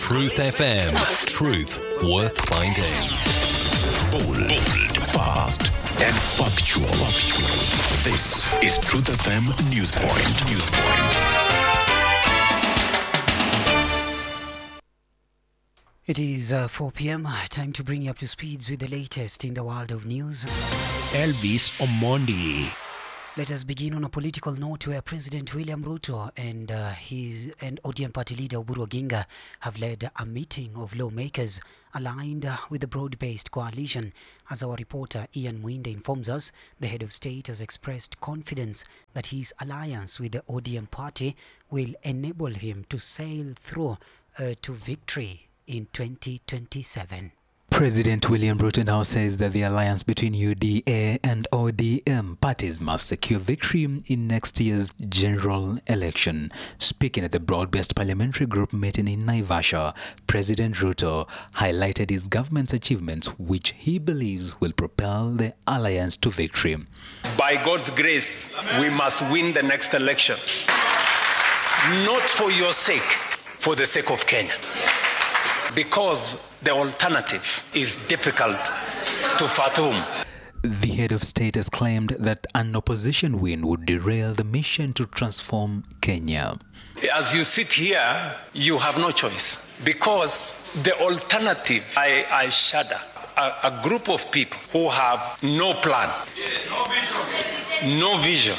Truth FM. Truth worth finding. Bold, fast, and factual. This is Truth FM Newspoint. It is 4 p.m. Time to bring you up to speeds with the latest in the world of news. Elvis Omondi. Let us begin on a political note where President William Ruto and ODM party leader Oburu Oginga have led a meeting of lawmakers aligned with the broad-based coalition. As our reporter Ian Mwinde informs us, the head of state has expressed confidence that his alliance with the ODM party will enable him to sail through to victory in 2027. President William Ruto now says that the alliance between UDA and ODM parties must secure victory in next year's general election. Speaking at the broad-based parliamentary group meeting in Naivasha, President Ruto highlighted his government's achievements, which he believes will propel the alliance to victory. By God's grace, we must win the next election. Not for your sake, for the sake of Kenya. Because the alternative is difficult to fathom. The head of state has claimed that an opposition win would derail the mission to transform Kenya. As you sit here, you have no choice. Because the alternative, I shudder. A group of people who have no plan, no vision,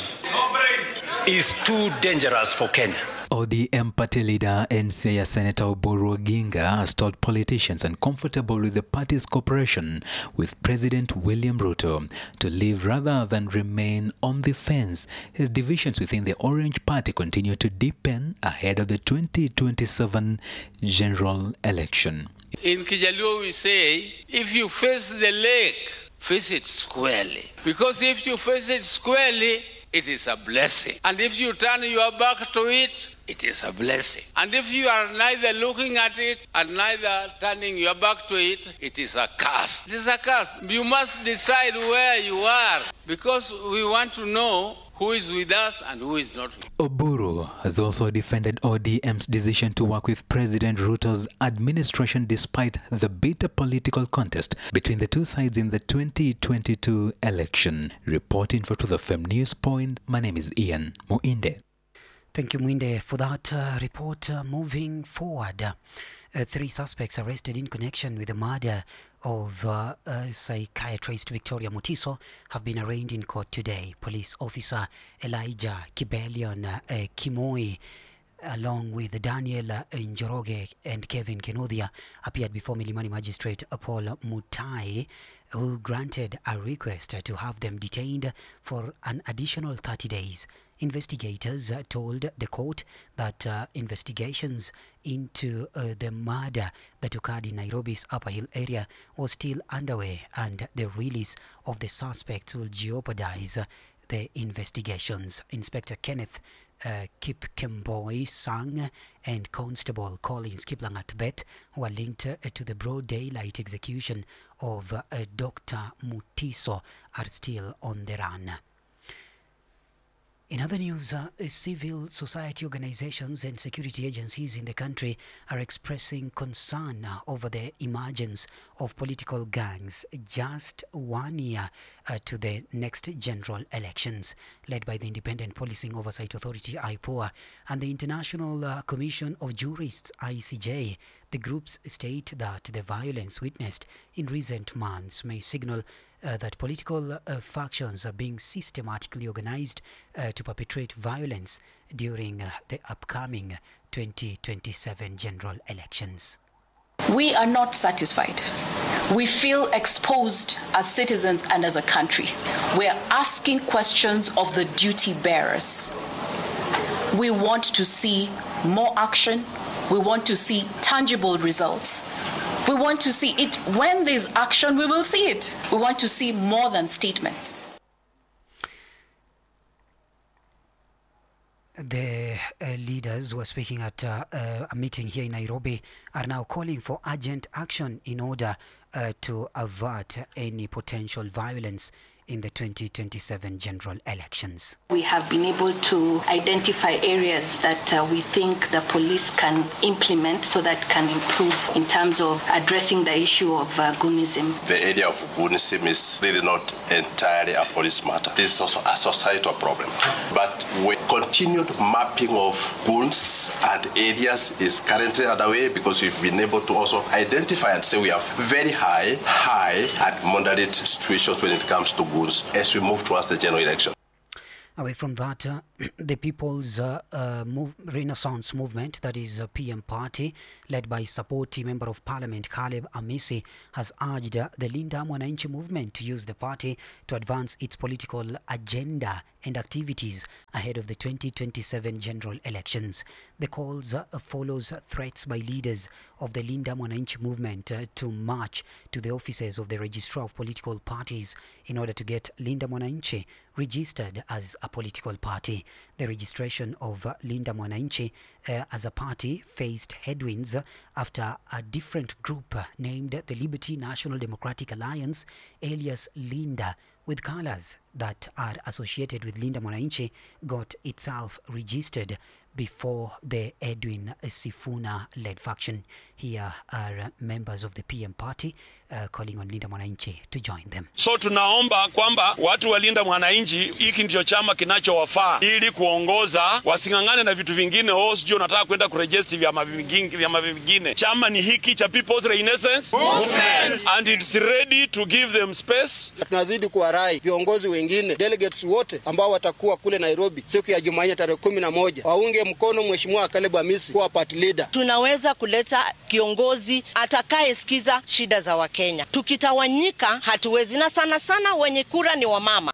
is too dangerous for Kenya. ODM party leader and Senator Oburu Oginga has told politicians uncomfortable with the party's cooperation with President William Ruto to leave rather than remain on the fence. His divisions within the Orange Party continue to deepen ahead of the 2027 general election. In Kijaluo we say, if you face the lake, face it squarely. Because if you face it squarely, it is a blessing. And if you turn your back to it, it is a blessing. And if you are neither looking at it and neither turning your back to it, it is a curse. It is a curse. You must decide where you are, because we want to know who is with us and who is not. Oburu has also defended ODM's decision to work with President Ruto's administration despite the bitter political contest between the two sides in the 2022 election. Reporting for Truth FM Newspoint, my name is Ian Mwinde. Thank you, Mwinde, for that report. Moving forward, 3 suspects arrested in connection with the murder of psychiatrist Victoria Mutiso have been arraigned in court today. Police officer Elijah Kibelion Kimoi, along with Daniel Njoroge and Kevin Kenodia, appeared before Milimani Magistrate Paul Mutai, who granted a request to have them detained for an additional 30 days. Investigators told the court that investigations into the murder that occurred in Nairobi's Upper Hill area was still underway, and the release of the suspects will jeopardize the investigations. Inspector Kenneth Kipkemboi Sang and Constable Collins Kiplangat Bet, who are linked to the broad daylight execution of Dr. Mutiso, are still on the run. In other news, civil society organizations and security agencies in the country are expressing concern over the emergence of political gangs just 1 year to the next general elections. Led by the Independent Policing Oversight Authority, IPOA, and the International Commission of Jurists, ICJ, the groups state that the violence witnessed in recent months may signal that political factions are being systematically organized to perpetrate violence during the upcoming 2027 general elections. We are not satisfied. We feel exposed as citizens and as a country. We are asking questions of the duty bearers. We want to see more action. We want to see tangible results. We want to see it. When there's action, we will see it. We want to see more than statements. The leaders who are speaking at a meeting here in Nairobi are now calling for urgent action in order to avert any potential violence in the 2027 general elections. We have been able to identify areas that we think the police can implement so that can improve in terms of addressing the issue of goonism. The area of goonism is really not entirely a police matter. This is also a societal problem. But with continued mapping of goons and areas is currently underway because we've been able to also identify and say we have very high, and moderate situations when it comes to goons as we move towards the general election. Away from that, the People's Renaissance Movement, that is a PM party, led by Sapoti Member of Parliament Caleb Amisi, has urged the Linda Mwananchi movement to use the party to advance its political agenda and activities ahead of the 2027 general elections. The calls follows threats by leaders of the Linda Mwananchi movement to march to the offices of the Registrar of Political Parties in order to get Linda Mwananchi registered as a political party. The registration of Linda Mwananchi as a party faced headwinds after a different group named the Liberty National Democratic Alliance, alias Linda, with colors that are associated with Linda Mwananchi, got itself registered before the Edwin Sifuna-led faction. Here are members of the PM party calling on Linda Mwananchi to join them. So tunaomba kwamba watu wa Linda Mwananchi, hiki ndio chama kinachowafaa ili kuongoza, wasingangane na vitu vingine. Sio unataka kwenda kuregister vyama vingine. Chama ni hiki cha People's Renaissance Movement, and it's ready to give them space. Tunazidi kuwarai viongozi wengine, delegates wote ambao watakuwa kule Nairobi siku ya Jumanne tarehe 11 waunge mkono Mheshimiwa Caleb Amisi kuwa party leader. Tunaweza kuleta kiongozi atakayesikiza shida za Wakenya. Tukitawanyika hatuwezi, na sana wenye kura ni wamama.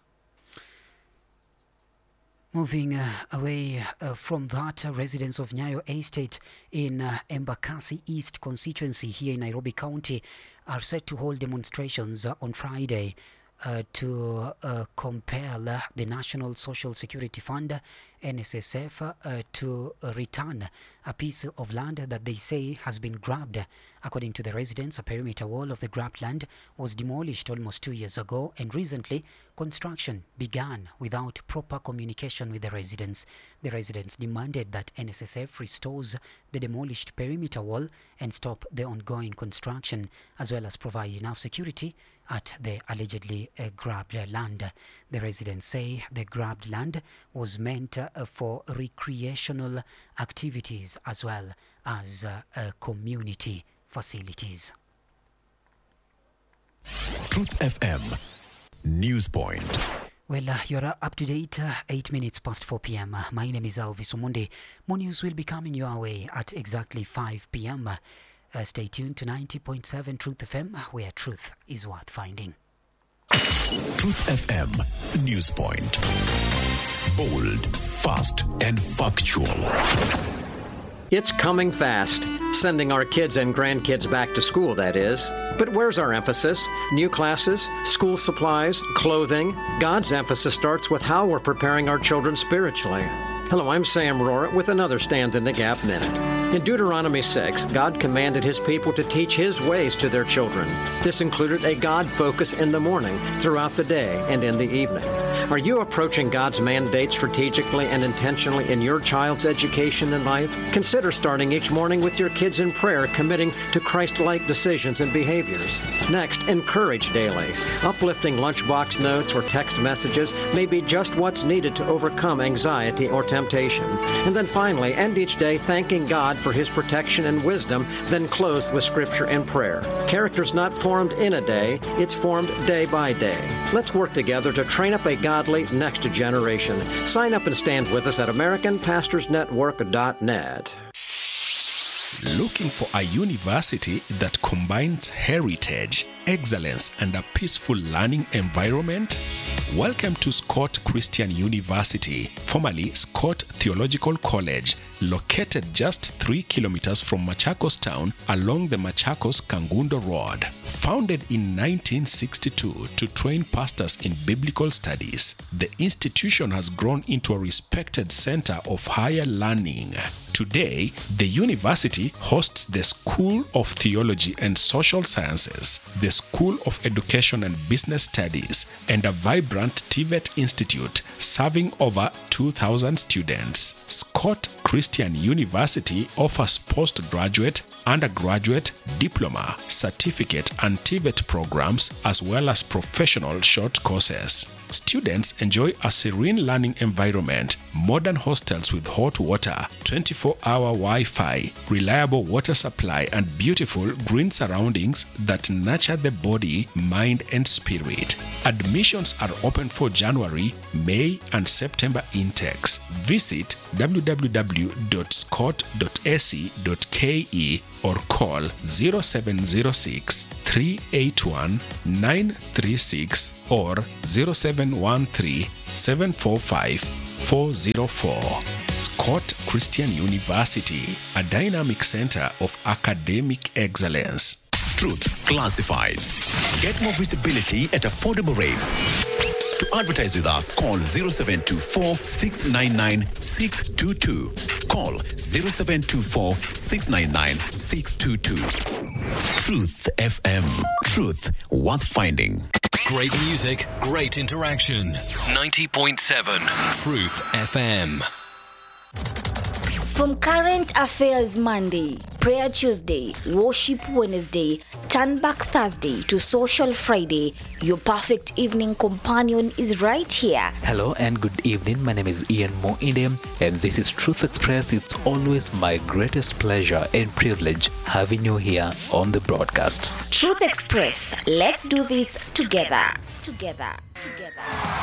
Moving away from that, residents of Nyayo Estate in Embakasi East constituency here in Nairobi County are set to hold demonstrations on Friday to compel the National Social Security Fund, NSSF, to return a piece of land that they say has been grabbed. According to the residents, a perimeter wall of the grabbed land was demolished almost 2 years ago, and recently construction began without proper communication with the residents. The residents demanded that NSSF restores the demolished perimeter wall and stop the ongoing construction, as well as provide enough security at the allegedly grabbed land. The residents say the grabbed land was meant for recreational activities as well as community facilities. Truth FM News Point. Well, you're up to date, 8 minutes past 4 p.m. My name is Elvis Omonde. More news will be coming your way at exactly 5 p.m. Stay tuned to 90.7 Truth FM, where truth is worth finding. Truth FM News Point. Bold, fast, and factual. It's coming fast. Sending our kids and grandkids back to school, that is. But where's our emphasis? New classes, school supplies, clothing. God's emphasis starts with how we're preparing our children spiritually. Hello, I'm Sam Rohrer with another Stand in the Gap Minute. In Deuteronomy 6, God commanded his people to teach his ways to their children. This included a God focus in the morning, throughout the day, and in the evening. Are you approaching God's mandate strategically and intentionally in your child's education and life? Consider starting each morning with your kids in prayer, committing to Christ-like decisions and behaviors. Next, encourage daily. Uplifting lunchbox notes or text messages may be just what's needed to overcome anxiety or temptation. And then finally, end each day thanking God for his protection and wisdom, then close with scripture and prayer. Character's not formed in a day, it's formed day by day. Let's work together to train up a godly next generation. Sign up and stand with us at AmericanPastorsNetwork.net. Looking for a university that combines heritage, excellence, and a peaceful learning environment? Welcome to Scott Christian University, formerly Scott Theological College, located just 3 kilometers from Machakos town along the Machakos-Kangundo Road. Founded in 1962 to train pastors in biblical studies, the institution has grown into a respected center of higher learning. Today, the university holds hosts the School of Theology and Social Sciences, the School of Education and Business Studies, and a vibrant TVET Institute serving over 2,000 students. Scott Christian University offers postgraduate, undergraduate, diploma, certificate, and TVET programs as well as professional short courses. Students enjoy a serene learning environment, modern hostels with hot water, 24-hour Wi-Fi, reliable water supply, and beautiful green surroundings that nurture the body, mind, and spirit. Admissions are open for January, May, and September intakes. Visit www.scott.ac.ke or call 0706 381 936 or 0713 745 404. Scott Christian University, a dynamic center of academic excellence. Truth Classifieds. Get more visibility at affordable rates. To advertise with us, call 0724 699 622. Call 0724 699 622. Truth FM. Truth worth finding. Great music, great interaction. 90.7 Truth FM. From Current Affairs Monday, Prayer Tuesday, Worship Wednesday, Turn Back Thursday to Social Friday, your perfect evening companion is right here. Hello and good evening. My name is Ian Moinde and this is Truth Express. It's always my greatest pleasure and privilege having you here on the broadcast. Truth Express. Let's do this together. Together. Together.